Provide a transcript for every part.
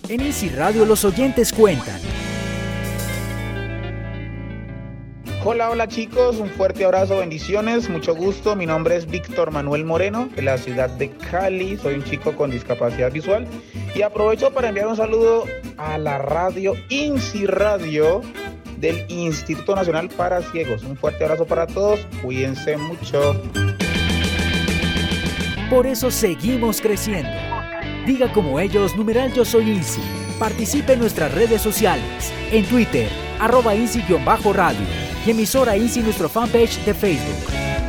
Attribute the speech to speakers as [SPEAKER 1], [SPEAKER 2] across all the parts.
[SPEAKER 1] En INSI Radio los oyentes cuentan.
[SPEAKER 2] Hola chicos, un fuerte abrazo, bendiciones, mucho gusto. Mi nombre es Víctor Manuel Moreno, de la ciudad de Cali. Soy un chico con discapacidad visual y aprovecho para enviar un saludo a la radio INSI Radio del Instituto Nacional para Ciegos. Un fuerte abrazo para todos, cuídense mucho.
[SPEAKER 1] Por eso seguimos creciendo. Diga como ellos, numeral Yo Soy INSI. Participe en nuestras redes sociales, en Twitter, @INSI_radio y emisora INSI nuestro fanpage de Facebook.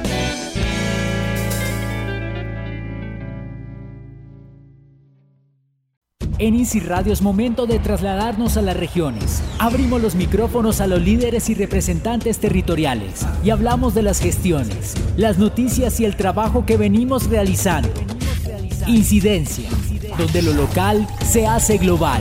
[SPEAKER 1] En INSI Radio es momento de trasladarnos a las regiones. Abrimos los micrófonos a los líderes y representantes territoriales y hablamos de las gestiones, las noticias y el trabajo que venimos realizando. Incidencia, donde lo local se hace global.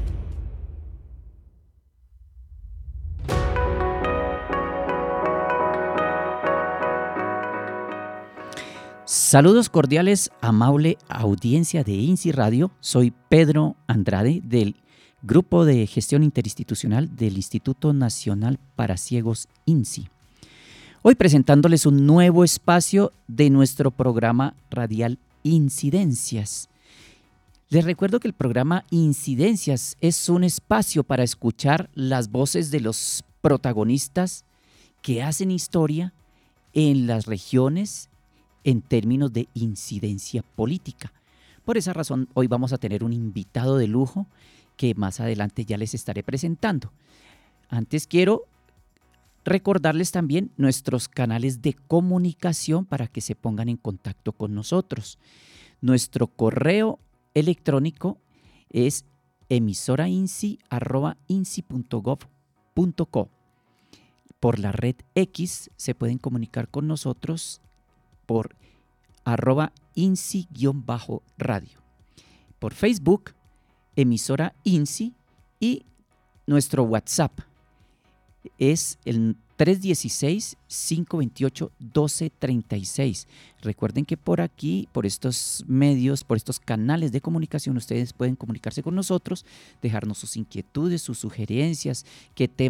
[SPEAKER 3] Saludos cordiales, amable audiencia de INSI Radio. Soy Pedro Andrade del Grupo de Gestión Interinstitucional del Instituto Nacional para Ciegos INSI. Hoy presentándoles un nuevo espacio de nuestro programa radial Incidencias. Les recuerdo que el programa Incidencias es un espacio para escuchar las voces de los protagonistas que hacen historia en las regiones en términos de incidencia política. Por esa razón, hoy vamos a tener un invitado de lujo que más adelante ya les estaré presentando. Antes quiero recordarles también nuestros canales de comunicación para que se pongan en contacto con nosotros. Nuestro correo electrónico es emisorainsi@insi.gov.co. Por la red X se pueden comunicar con nosotros por @INSI_radio. Por Facebook, emisora INSI, y nuestro WhatsApp es el 316-528-1236. Recuerden que por aquí, por estos medios, por estos canales de comunicación, ustedes pueden comunicarse con nosotros, dejarnos sus inquietudes, sus sugerencias, qué temas